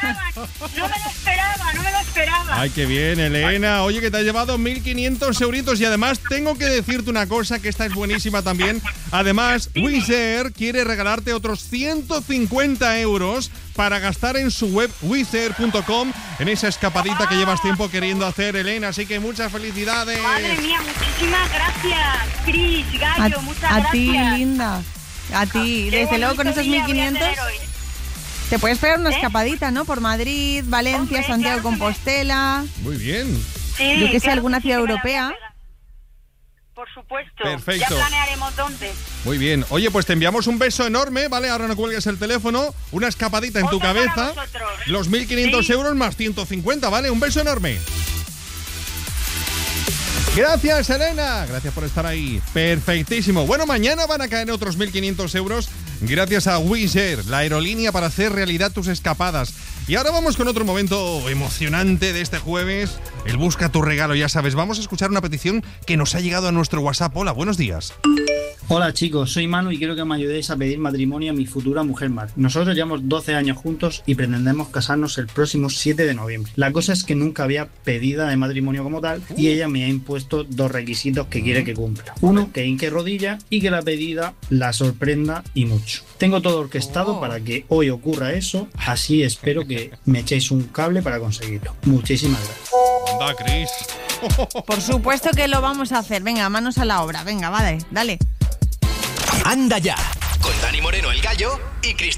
lo esperaba. Ay, qué bien, Elena. Oye, que te has llevado 1.500 euritos y además tengo que decirte una cosa, que esta es buenísima también. Además, Wizz Air quiere regalarte otros 150 euros para gastar en su web wizzair.com en esa escapadita que llevas tiempo queriendo hacer, Elena. Así que muchas felicidades. Madre mía, muchísimas gracias, Cris, Gallo, muchas gracias. A ti, linda. A ti. Desde luego con esos 1.500 te puedes pegar una escapadita, ¿no? Por Madrid, Valencia, Santiago de Compostela. Muy bien. Sí, Yo que sé, alguna ciudad europea. Por supuesto. Perfecto. Ya planearemos dónde. Muy bien. Oye, pues te enviamos un beso enorme, ¿vale? Ahora no cuelgues el teléfono. Una escapadita en tu cabeza. Los 1.500 euros más 150, ¿vale? Un beso enorme. Gracias, Elena. Gracias por estar ahí. Perfectísimo. Bueno, mañana van a caer otros 1.500 euros gracias a Wizz Air, la aerolínea para hacer realidad tus escapadas. Y ahora vamos con otro momento emocionante de este jueves. El Busca tu regalo, ya sabes. Vamos a escuchar una petición que nos ha llegado a nuestro WhatsApp. Hola, buenos días. Hola chicos, soy Manu y quiero que me ayudéis a pedir matrimonio a mi futura mujer Mar. Nosotros llevamos 12 años juntos y pretendemos casarnos el próximo 7 de noviembre. La cosa es que nunca había pedida de matrimonio como tal y ella me ha impuesto dos requisitos que quiere que cumpla. Uno, que hinque rodilla y que la pedida la sorprenda y mucho. Tengo todo orquestado para que hoy ocurra eso, así espero que me echéis un cable para conseguirlo. Muchísimas gracias. Anda, Cris. Por supuesto que lo vamos a hacer. Venga, manos a la obra. Venga, vale, dale. Anda ya, con Dani Moreno, el Gallo, y Cristina.